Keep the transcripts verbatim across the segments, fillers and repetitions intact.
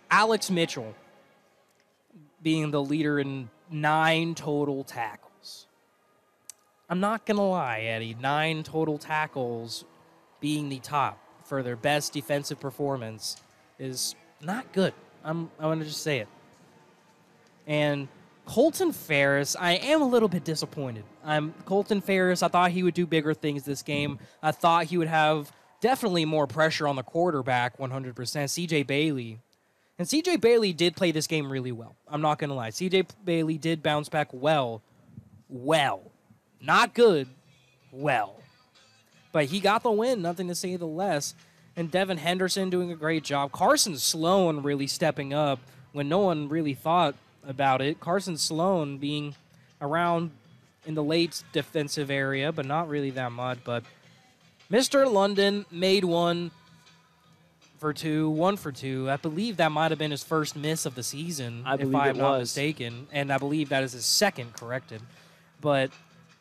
Alex Mitchell being the leader in nine total tackles. I'm not going to lie, Eddie. Nine total tackles being the top for their best defensive performance is not good. I'm, I want to just say it. And Colton Ferris, I am a little bit disappointed. I'm Colton Ferris, I thought he would do bigger things this game. I thought he would have definitely more pressure on the quarterback, one hundred percent. C J Bailey. And C J Bailey did play this game really well. I'm not going to lie. C J Bailey did bounce back well. Well. Not good. Well. But he got the win, nothing to say the less. And Devin Henderson doing a great job. Carson Sloan really stepping up when no one really thought about it. Carson Sloan being around in the late defensive area, but not really that much. But Mister London made one for two, one for two. I believe that might have been his first miss of the season, I if I'm it not was. mistaken. And I believe that is his second corrected. But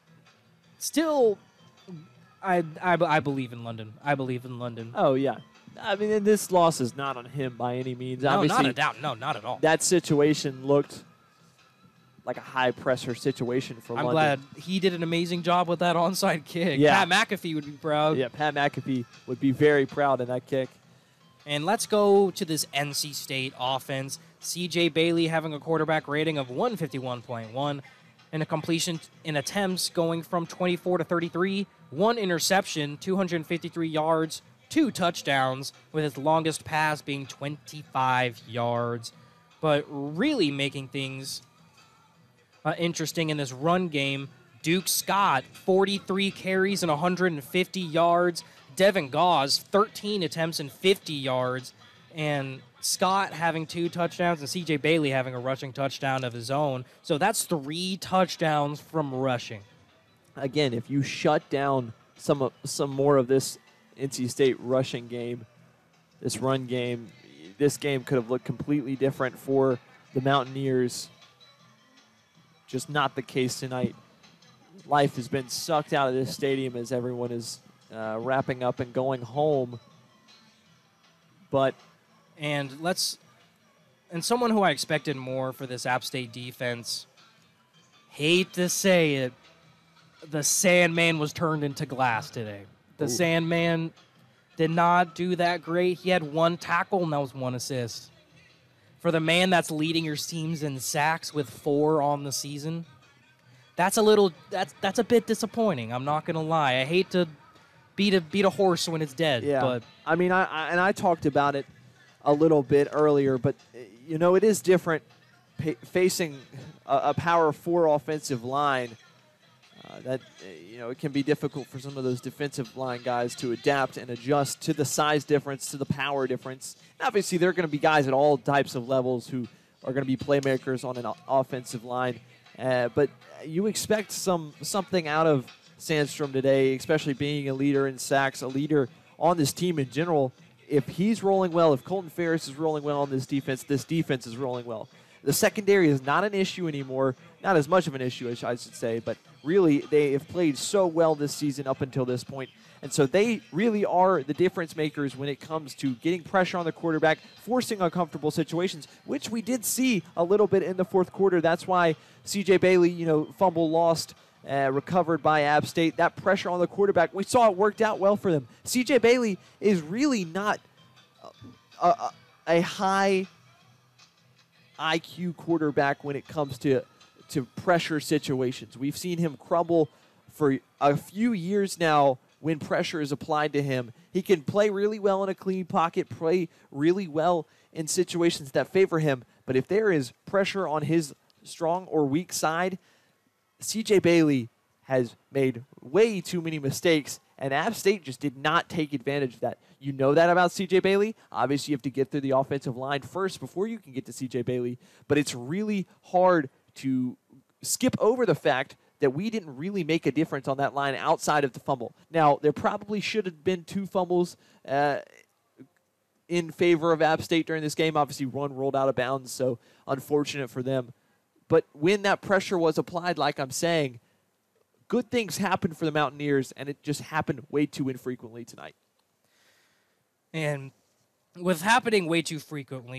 still, I, I, I believe in London. I believe in London. Oh, yeah. I mean, and this loss is not on him by any means. No, Obviously, not a doubt. No, not at all. that situation looked like a high-pressure situation for I'm London. glad he did an amazing job with that onside kick. Yeah. Pat McAfee would be proud. Yeah, Pat McAfee would be very proud of that kick. And let's go to this N C State offense. C J Bailey having a quarterback rating of one fifty-one point one and a completion in attempts going from twenty-four to thirty-three, one interception, two hundred fifty-three yards, two touchdowns, with his longest pass being twenty-five yards. But really making things uh, interesting in this run game, Duke Scott, forty-three carries and one hundred fifty yards. Devin Gauze, thirteen attempts and fifty yards. And Scott having two touchdowns and C J Bailey having a rushing touchdown of his own. So that's three touchdowns from rushing. Again, if you shut down some of, some more of this N C State rushing game, this run game, this game could have looked completely different for the Mountaineers. Just not the case tonight. Life has been sucked out of this stadium as everyone is uh, wrapping up and going home. But And let's and someone who I expected more for this App State defense, hate to say it, the Sandman was turned into glass today. The Ooh. Sandman did not do that great. He had one tackle and that was one assist. For the man that's leading your teams in sacks with four on the season, that's a little that's that's a bit disappointing. I'm not gonna lie. I hate to beat a beat a horse when it's dead. yeah, But I mean, I, I and I talked about it a little bit earlier, but uh, you know, it is different pa- facing a, a power four offensive line. Uh, that uh, you know, it can be difficult for some of those defensive line guys to adapt and adjust to the size difference, to the power difference. And obviously, there are going to be guys at all types of levels who are going to be playmakers on an o- offensive line. Uh, but you expect some something out of Sandstrom today, especially being a leader in sacks, a leader on this team in general. If he's rolling well, if Colton Ferris is rolling well on this defense, this defense is rolling well. The secondary is not an issue anymore, not as much of an issue, I should say, but really they have played so well this season up until this point. And so they really are the difference makers when it comes to getting pressure on the quarterback, forcing uncomfortable situations, which we did see a little bit in the fourth quarter. That's why C J Bailey, you know, fumble lost, uh, recovered by App State. That pressure on the quarterback, we saw it worked out well for them. C J Bailey is really not a, a, a high I Q quarterback when it comes to to pressure situations. We've seen him crumble for a few years now when pressure is applied to him. He can play really well in a clean pocket, play really well in situations that favor him, but if there is pressure on his strong or weak side, C J Bailey has made way too many mistakes, and App State just did not take advantage of that. You know that about C J Bailey. Obviously, you have to get through the offensive line first before you can get to C J Bailey, but it's really hard to skip over the fact that we didn't really make a difference on that line outside of the fumble. Now, there probably should have been two fumbles uh, in favor of App State during this game. Obviously, one rolled out of bounds, so unfortunate for them. But when that pressure was applied, like I'm saying, good things happened for the Mountaineers, and it just happened way too infrequently tonight. And with happening way too frequently,